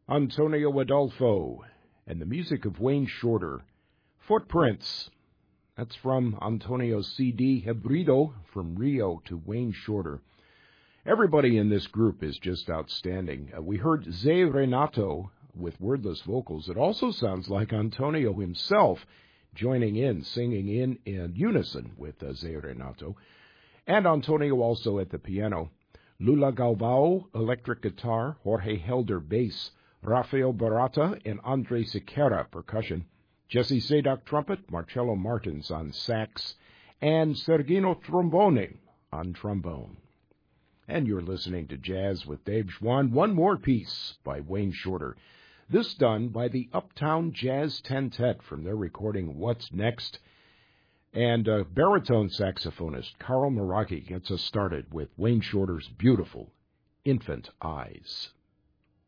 Antonio Adolfo, and the music of Wayne Shorter. Footprints. That's from Antonio's CD, Hebrido, From Rio to Wayne Shorter. Everybody in this group is just outstanding. We heard Zé Renato with wordless vocals. It also sounds like Antonio himself joining in, singing in unison with Zé Renato. And Antonio also at the piano. Lula Galvao, electric guitar, Jorge Helder, bass, Rafael Barata and Andre Sequeira, percussion, Jesse Sadock, trumpet, Marcello Martins on sax, and Sergino Trombone on trombone. And you're listening to Jazz with Dave Schwann. One more piece by Wayne Shorter. This done by the Uptown Jazz Tentet from their recording What's Next. And baritone saxophonist Carl Meraki gets us started with Wayne Shorter's beautiful Infant Eyes.